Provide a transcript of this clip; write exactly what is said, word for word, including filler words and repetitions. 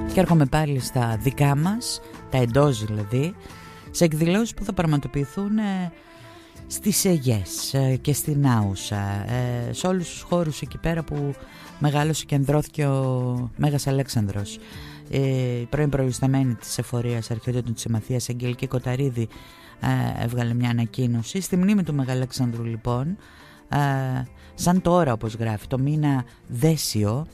Και έρχομαι πάλι στα δικά μας, τα εντός δηλαδή, σε εκδηλώσεις που θα πραγματοποιηθούν ε, στις Αιγές ε, και στην Άουσα, ε, σε όλους τους χώρους εκεί πέρα που μεγάλωσε και ανδρώθηκε ο Μέγας Αλέξανδρος. Ε, η πρώην προϊσταμένη της εφορίας αρχαιότητων της Συμμαθίας, Αγγελική Κοταρίδη, ε, έβγαλε μια ανακοίνωση στη μνήμη του Μεγαλέξανδρου, λοιπόν, ε, σαν τώρα όπως γράφει, το μήνα Δέσιο,